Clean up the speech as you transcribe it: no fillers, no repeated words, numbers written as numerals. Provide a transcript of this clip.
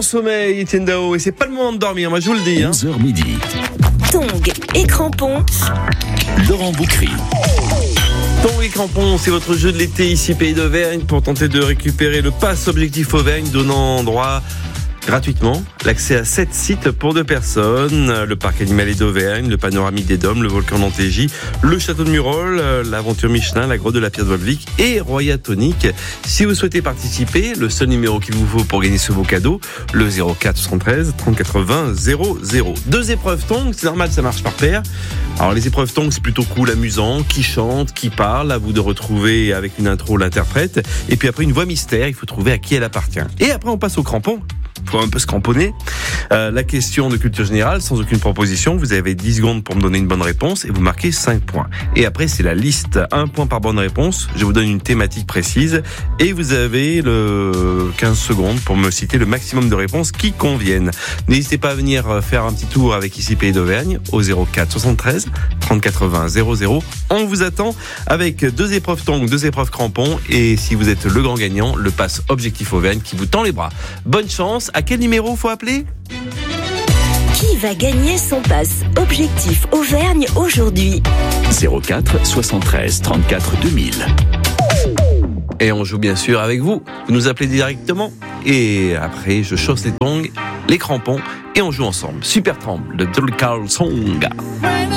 sommeil, Etienne Dao, et c'est pas le moment de dormir, moi je vous le dis. 11h midi. Tongs et crampons. Laurent Boucry. Tongs et crampons, c'est votre jeu de l'été ici Pays d'Auvergne pour tenter de récupérer le pass Objectif Auvergne donnant droit gratuitement l'accès à 7 sites pour 2 personnes, le parc animalier d'Auvergne, le panoramique des Dômes, le volcan d'Antégy, le château de Murol, l'aventure Michelin, la grotte de la Pierre de Volvic et Roya Tonic. Si vous souhaitez participer, le seul numéro qu'il vous faut pour gagner ce beau cadeau, le 04 73 30 80 00. 2 épreuves Tongs, c'est normal, ça marche par paire. Alors les épreuves Tongs, c'est plutôt cool, amusant, qui chante, qui parle, à vous de retrouver avec une intro l'interprète, et puis après une voix mystère, il faut trouver à qui elle appartient. Et après on passe au crampon. Faut un peu se cramponner. La question de culture générale, sans aucune proposition. Vous avez 10 secondes pour me donner une bonne réponse et vous marquez 5 points. Et après, c'est la liste. 1 point par bonne réponse. Je vous donne une thématique précise et vous avez le 15 secondes pour me citer le maximum de réponses qui conviennent. N'hésitez pas à venir faire un petit tour avec ici Pays d'Auvergne au 04 73 30 80 00. On vous attend avec 2 épreuves Tongs, 2 épreuves crampons et si vous êtes le grand gagnant, le pass Objectif Auvergne qui vous tend les bras. Bonne chance. À quel numéro faut appeler ? Qui va gagner son pass Objectif Auvergne aujourd'hui ? 04 73 34 2000. Et on joue bien sûr avec vous. Vous nous appelez directement. Et après, je chausse les tongs, les crampons et on joue ensemble. Super Tramp, le Dolly Carl Song.